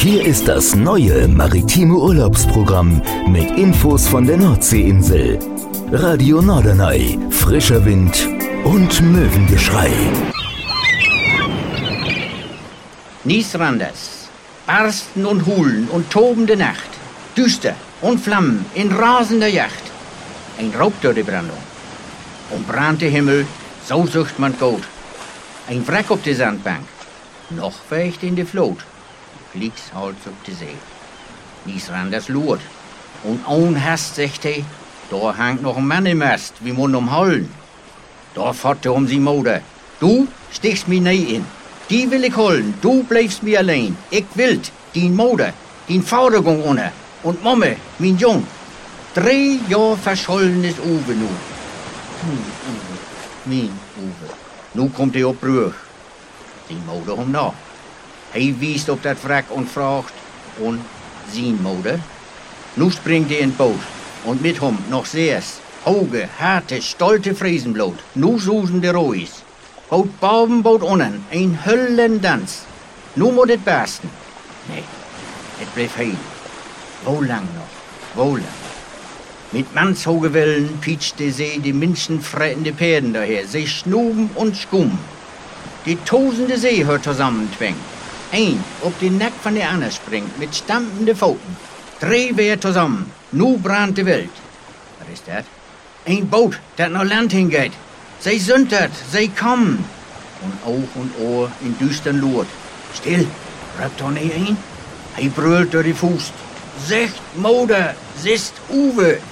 Hier ist das neue maritime Urlaubsprogramm mit Infos von der Nordseeinsel. Radio Norderney, frischer Wind und Möwengeschrei. Niesranders, Barsten und Hulen und tobende Nacht, düster und Flammen in rasender Yacht. Ein Raub durch die Brandung. Und brannte Himmel, so sucht man Gold. Ein Wrack auf die Sandbank, noch weicht in die Flut. Kriegshals auf die See. Niesranders lurt. Und ohn Hast sagt he, da hangt noch ein Mann im Mast, wie Mund umholen. Da fährt er sie Mutter. Du stichst mi nie in. Die will ich holen, du bleibst mir allein. Ich will din Mutter, din Vatergung unter. Und Momme, mein Jung. 3 Jahre verschollen ist Uwe nu. Mein Uwe. Nu kommt er auf Brüch. Die Mutter um nach. Hij wiest op dat wrak und fragt, und sein Mutter? Nu springt er in Boot, und mit hom noch seers, hoge, harte, stolte Friesenblut. Nu susen de Rois. Boot boven, boot unnen, ein Höllendans. Nu moet het barsten. Nee, het bleef heil. Wo lang noch, wo lang? Mit mannshoge Wellen pietscht de See die menschenfrettende Pferden daher. Sie schnuben und skummen. Die tosende See hört zusammentwängen. Ein op den Nack von der Anne springt mit stampende Pfoten. 3 wer zusammen. Nu brannt die Welt. Was ist das? Ein Boot, das nach Land hingeht. Sie sündert, sie kommen. Und Auge und Ohr in düstern Lurt. Still, rückt doch nicht ein. Hij brüllt durch die Fuß. Secht, Mutter, sist Uwe.